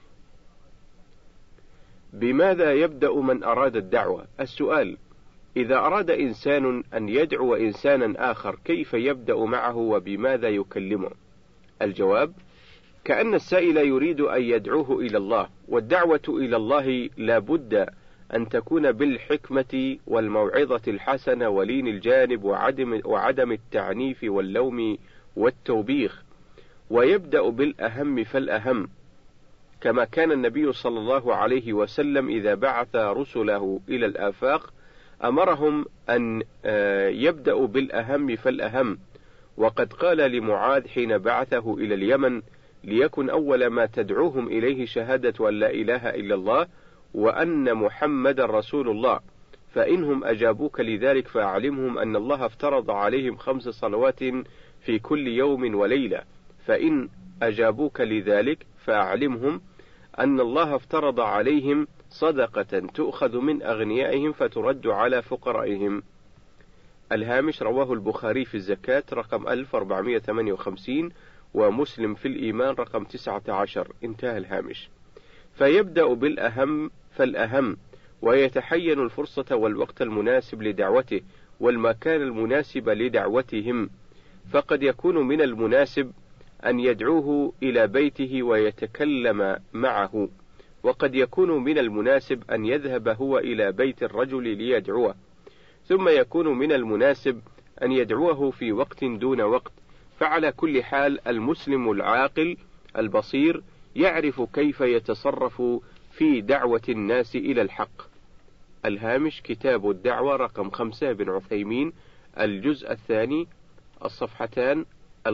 بماذا يبدأ من أراد الدعوة؟ السؤال: إذا أراد إنسان أن يدعو إنسانا آخر كيف يبدأ معه وبماذا يكلمه؟ الجواب: كأن السائل يريد أن يدعوه إلى الله، والدعوة إلى الله لا بد أن تكون بالحكمة والموعظة الحسنة ولين الجانب وعدم التعنيف واللوم والتوبيخ، ويبدأ بالأهم فالأهم، كما كان النبي صلى الله عليه وسلم إذا بعث رسله إلى الآفاق أمرهم أن يبدأوا بالأهم فالأهم. وقد قال لمعاذ حين بعثه إلى اليمن: ليكن أول ما تدعوهم إليه شهادة أن لا إله إلا الله وأن محمد رسول الله، فإنهم أجابوك لذلك فأعلمهم أن الله افترض عليهم 5 صلوات في كل يوم وليلة، فإن أجابوك لذلك فأعلمهم أن الله افترض عليهم صدقة تؤخذ من أغنيائهم فترد على فقرائهم. الهامش: رواه البخاري في الزكاة رقم 1458 ومسلم في الإيمان رقم 19. انتهى الهامش. فيبدأ بالأهم فالأهم، ويتحين الفرصة والوقت المناسب لدعوته والمكان المناسب لدعوتهم، فقد يكون من المناسب أن يدعوه إلى بيته ويتكلم معه، وقد يكون من المناسب أن يذهب هو إلى بيت الرجل ليدعوه، ثم يكون من المناسب أن يدعوه في وقت دون وقت. فعلى كل حال المسلم العاقل البصير يعرف كيف يتصرف في دعوة الناس إلى الحق. الهامش: كتاب الدعوة رقم 5 ابن عثيمين الجزء الثاني الصفحتان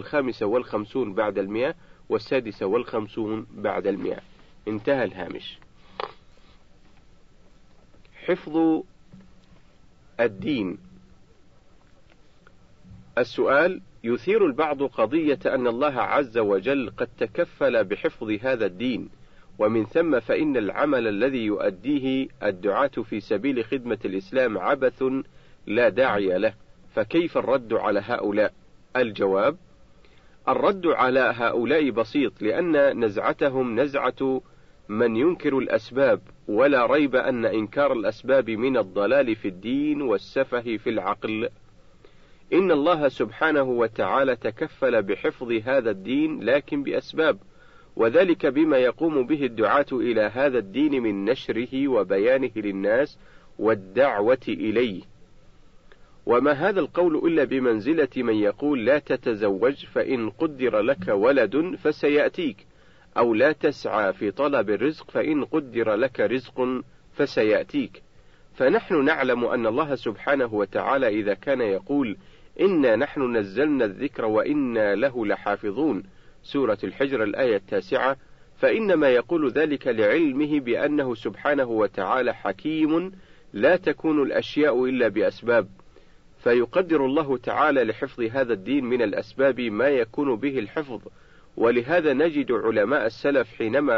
55 بعد 100 و56 بعد 100. انتهى الهامش. حفظ الدين. السؤال: يثير البعض قضية أن الله عز وجل قد تكفل بحفظ هذا الدين، ومن ثم فإن العمل الذي يؤديه الدعاة في سبيل خدمة الإسلام عبث لا داعي له، فكيف الرد على هؤلاء؟ الجواب: الرد على هؤلاء بسيط، لأن نزعتهم نزعة من ينكر الأسباب، ولا ريب أن إنكار الأسباب من الضلال في الدين والسفه في العقل. إن الله سبحانه وتعالى تكفل بحفظ هذا الدين لكن بأسباب، وذلك بما يقوم به الدعاة إلى هذا الدين من نشره وبيانه للناس والدعوة إليه. وما هذا القول إلا بمنزلة من يقول: لا تتزوج فإن قدر لك ولد فسيأتيك، أو لا تسعى في طلب الرزق فإن قدر لك رزق فسيأتيك. فنحن نعلم أن الله سبحانه وتعالى إذا كان يقول: إنا نحن نزلنا الذكر وإنا له لحافظون، سورة الحجر الآية 9، فإنما يقول ذلك لعلمه بأنه سبحانه وتعالى حكيم لا تكون الأشياء إلا بأسباب، فيقدر الله تعالى لحفظ هذا الدين من الأسباب ما يكون به الحفظ. ولهذا نجد علماء السلف حينما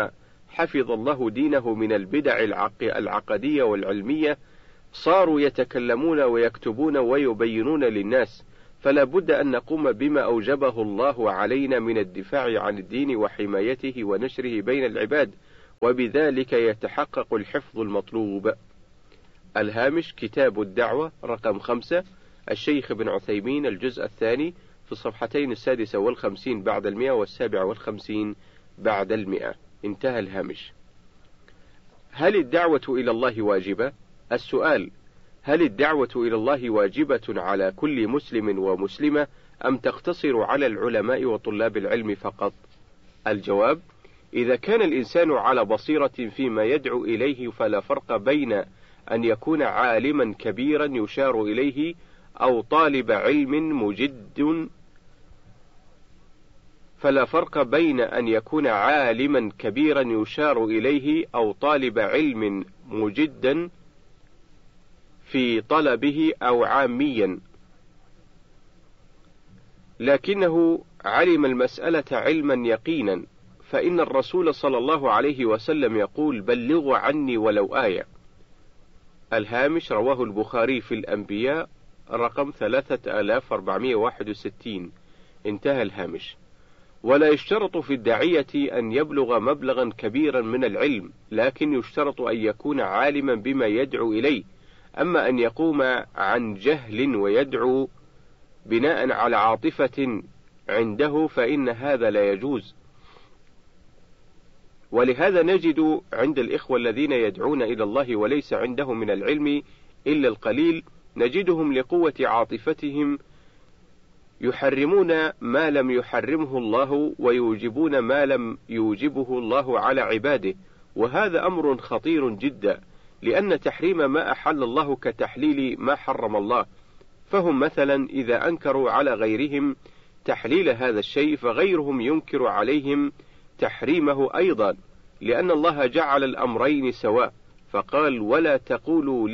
حفظ الله دينه من البدع العقدية والعلمية صاروا يتكلمون ويكتبون ويبينون للناس، فلا بد أن نقوم بما أوجبه الله علينا من الدفاع عن الدين وحمايته ونشره بين العباد، وبذلك يتحقق الحفظ المطلوب. الهامش كتاب الدعوة رقم 5 الشيخ ابن عثيمين الجزء الثاني في الصفحتين 56 بعد 100 و57 بعد 100. انتهى الهامش. هل الدعوة إلى الله واجبة؟ السؤال: هل الدعوة إلى الله واجبة على كل مسلم ومسلمة أم تقتصر على العلماء وطلاب العلم فقط؟ الجواب: إذا كان الإنسان على بصيرة فيما يدعو إليه فلا فرق بين أن يكون عالما كبيرا يشار إليه أو طالب علم مجد فلا فرق بين أن يكون عالما كبيرا يشار إليه أو طالب علم مجدا في طلبه أو عاميا، لكنه علم المسألة علما يقينا، فإن الرسول صلى الله عليه وسلم يقول: بلغوا عني ولو آية. الهامش رواه البخاري في الأنبياء رقم 3461. انتهى الهامش. ولا يشترط في الداعية أن يبلغ مبلغا كبيرا من العلم، لكن يشترط أن يكون عالما بما يدعو إليه، أما أن يقوم عن جهل ويدعو بناء على عاطفة عنده فإن هذا لا يجوز. ولهذا نجد عند الإخوة الذين يدعون إلى الله وليس عندهم من العلم إلا القليل، نجدهم لقوة عاطفتهم يحرمون ما لم يحرمه الله ويوجبون ما لم يوجبه الله على عباده، وهذا أمر خطير جدا، لأن تحريم ما أحل الله كتحليل ما حرم الله، فهم مثلا إذا أنكروا على غيرهم تحليل هذا الشيء فغيرهم ينكر عليهم تحريمه أيضا، لأن الله جعل الأمرين سواء، فقال: ولا تقولوا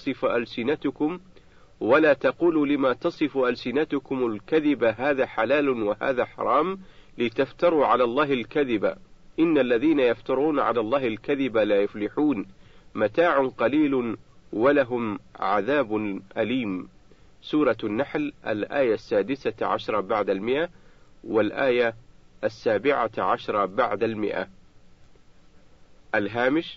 لما تصف ألسنتكم الكذب هذا حلال وهذا حرام لتفتروا على الله الكذب، إن الذين يفترون على الله الكذب لا يفلحون، متاع قليل ولهم عذاب أليم. سورة النحل الآية 16 بعد 100 والآية 17 بعد 100. الهامش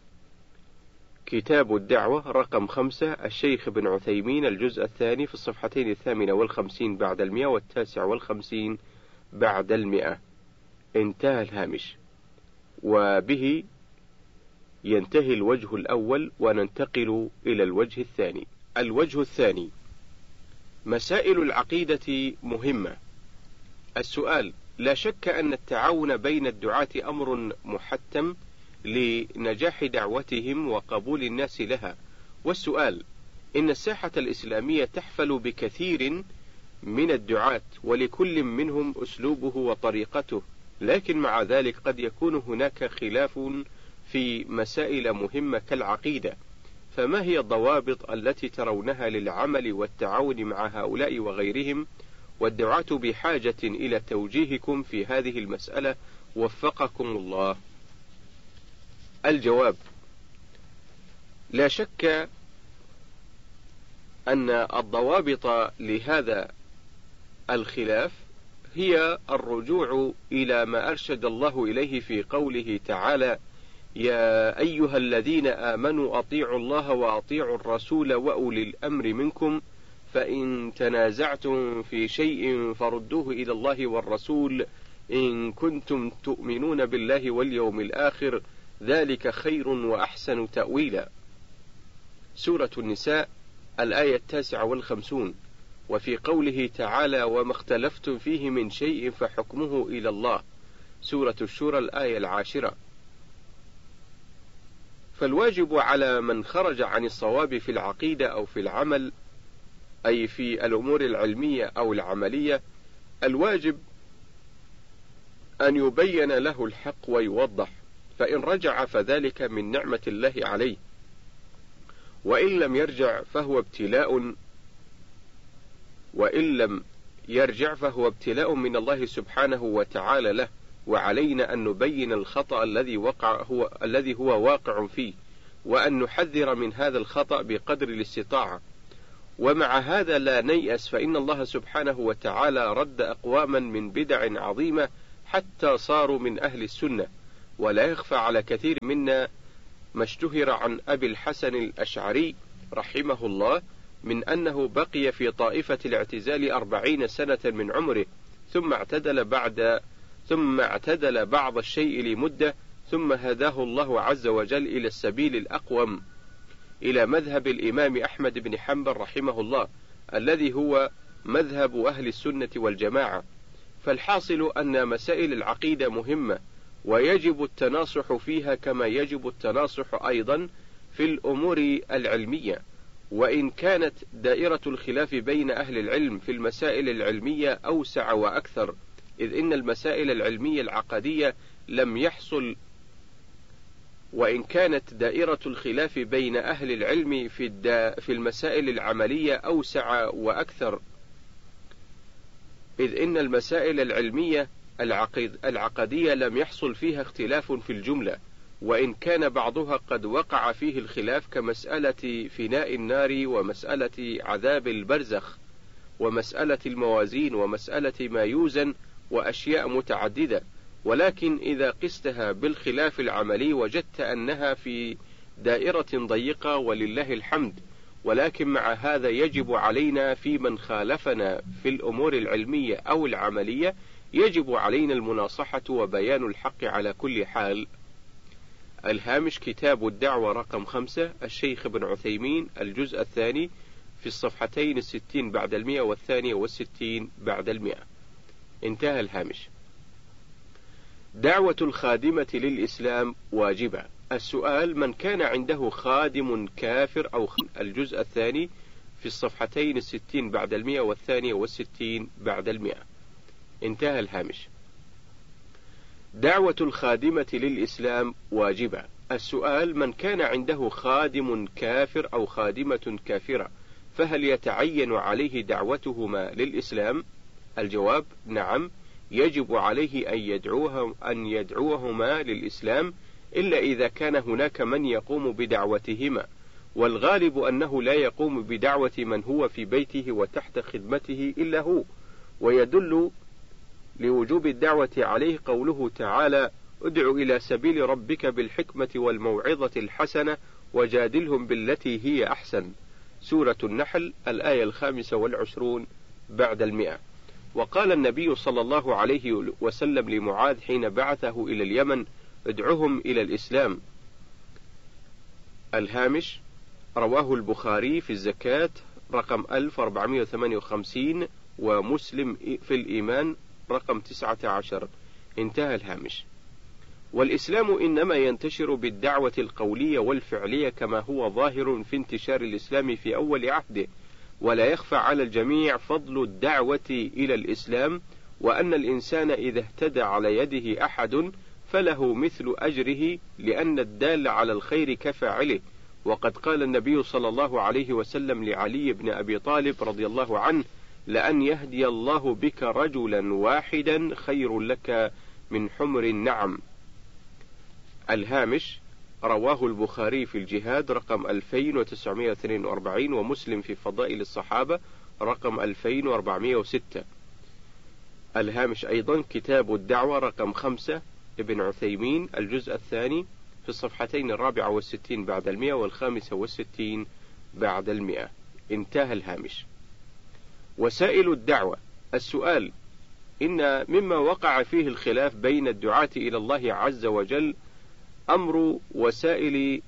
كتاب الدعوة رقم 5 الشيخ ابن عثيمين الجزء الثاني في الصفحتين 58 بعد 100 و59 بعد 100. انتهى الهامش. وبه ينتهي الوجه الأول وننتقل إلى الوجه الثاني. الوجه الثاني: مسائل العقيدة مهمة. السؤال: لا شك أن التعاون بين الدعاة أمر محتم لنجاح دعوتهم وقبول الناس لها، والسؤال: إن الساحة الإسلامية تحفل بكثير من الدعاة ولكل منهم أسلوبه وطريقته، لكن مع ذلك قد يكون هناك خلاف في مسائل مهمة كالعقيدة، فما هي الضوابط التي ترونها للعمل والتعاون مع هؤلاء وغيرهم؟ والدعاة بحاجة إلى توجيهكم في هذه المسألة وفقكم الله. الجواب: لا شك أن الضوابط لهذا الخلاف هي الرجوع إلى ما أرشد الله إليه في قوله تعالى: يا أيها الذين آمنوا أطيعوا الله وأطيعوا الرسول وأولي الأمر منكم، فإن تنازعتم في شيء فردوه إلى الله والرسول إن كنتم تؤمنون بالله واليوم الآخر، ذلك خير وأحسن تأويلا. سورة النساء الآية 59. وفي قوله تعالى: وما اختلفتم فيه من شيء فحكمه إلى الله. سورة الشورى الآية 10. فالواجب على من خرج عن الصواب في العقيدة أو في العمل، أي في الأمور العلمية أو العملية، الواجب أن يبين له الحق ويوضح، فإن رجع فذلك من نعمة الله عليه، وإن لم يرجع فهو ابتلاء من الله سبحانه وتعالى له، وعلينا أن نبين الخطأ الذي هو واقع فيه، وأن نحذر من هذا الخطأ بقدر الاستطاعة. ومع هذا لا نيأس، فإن الله سبحانه وتعالى رد أقواما من بدع عظيمة حتى صاروا من أهل السنة. ولا يخفى على كثير منا ما اشتهر عن أبي الحسن الأشعري رحمه الله من أنه بقي في طائفة الاعتزال 40 سنة من عمره، ثم اعتدل بعض الشيء لمدة، ثم هداه الله عز وجل إلى السبيل الأقوم، إلى مذهب الإمام أحمد بن حنبل رحمه الله، الذي هو مذهب أهل السنة والجماعة. فالحاصل أن مسائل العقيدة مهمة، ويجب التناصح فيها كما يجب التناصح أيضا في الأمور العلمية. وإن كانت دائرة الخلاف بين أهل العلم في المسائل العلمية أوسع وأكثر، إذ إن المسائل العلمية العقدية لم يحصل، وإن كانت دائرة الخلاف بين أهل العلم في المسائل العملية أوسع وأكثر، إذ إن المسائل العلمية العقدية لم يحصل فيها اختلاف في الجملة، وإن كان بعضها قد وقع فيه الخلاف كمسألة فناء النار، ومسألة عذاب البرزخ، ومسألة الموازين، ومسألة ما يوزن، وأشياء متعددة. ولكن إذا قستها بالخلاف العملي وجدت أنها في دائرة ضيقة ولله الحمد. ولكن مع هذا يجب علينا في من خالفنا في الأمور العلمية أو العملية، يجب علينا المناصحة وبيان الحق على كل حال. الهامش: كتاب الدعوة رقم 5، الشيخ ابن عثيمين، الجزء الثاني، في الصفحتين 60 بعد 100 و62 بعد 100. انتهى الهامش. دعوة الخادمة للإسلام واجبة. السؤال: من كان عنده خادم كافر أو الجزء الثاني، في الصفحتين 60 بعد 100 و62 بعد 100. انتهى الهامش. دعوة الخادمة للإسلام واجبة. السؤال: من كان عنده خادم كافر أو خادمة كافرة، فهل يتعين عليه دعوتهما للإسلام؟ الجواب: نعم، يجب عليه أن يدعوهما للإسلام، إلا إذا كان هناك من يقوم بدعوتهما، والغالب أنه لا يقوم بدعوة من هو في بيته وتحت خدمته إلا هو. ويدل لوجوب الدعوة عليه قوله تعالى: ادع إلى سبيل ربك بالحكمة والموعظة الحسنة وجادلهم بالتي هي أحسن. سورة النحل، الآية 25 بعد 100. وقال النبي صلى الله عليه وسلم لمعاذ حين بعثه إلى اليمن: ادعهم إلى الإسلام. الهامش: رواه البخاري في الزكاة رقم 1458، ومسلم في الإيمان رقم 19. انتهى الهامش. والإسلام إنما ينتشر بالدعوة القولية والفعلية، كما هو ظاهر في انتشار الإسلام في أول عهده. ولا يخفى على الجميع فضل الدعوة إلى الإسلام، وأن الإنسان إذا اهتدى على يده أحد فله مثل أجره، لأن الدال على الخير كفاعله. وقد قال النبي صلى الله عليه وسلم لعلي بن أبي طالب رضي الله عنه: لأن يهدي الله بك رجلا واحدا خير لك من حمر النعم. الهامش: رواه البخاري في الجهاد رقم 2942، ومسلم في فضائل الصحابة رقم 2406. الهامش أيضا: كتاب الدعوة رقم 5، ابن عثيمين، الجزء الثاني، في الصفحتين 64 بعد 100 و65 بعد 100. انتهى الهامش. وسائل الدعوة. السؤال: إن مما وقع فيه الخلاف بين الدعاة إلى الله عز وجل أمر وسائل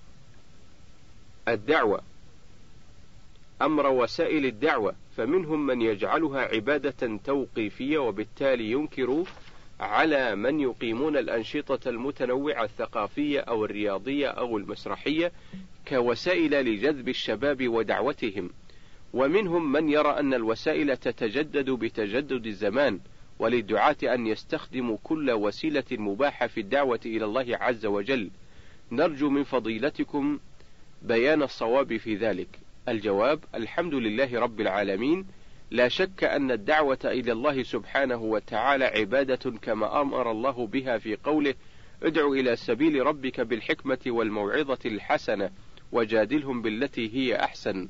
الدعوة، فمنهم من يجعلها عبادة توقيفية، وبالتالي ينكر على من يقيمون الأنشطة المتنوعة الثقافية أو الرياضية أو المسرحية كوسائل لجذب الشباب ودعوتهم. ومنهم من يرى أن الوسائل تتجدد بتجدد الزمان، وللدعاة أن يستخدموا كل وسيلة مباحة في الدعوة إلى الله عز وجل. نرجو من فضيلتكم بيان الصواب في ذلك. الجواب: الحمد لله رب العالمين، لا شك أن الدعوة إلى الله سبحانه وتعالى عبادة كما أمر الله بها في قوله: ادع إلى سبيل ربك بالحكمة والموعظة الحسنة وجادلهم بالتي هي أحسن.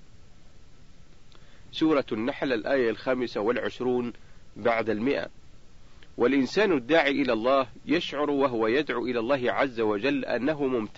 سورة النحل الآية 25 بعد 100. والإنسان الداعي إلى الله يشعر وهو يدعو إلى الله عز وجل أنه ممتن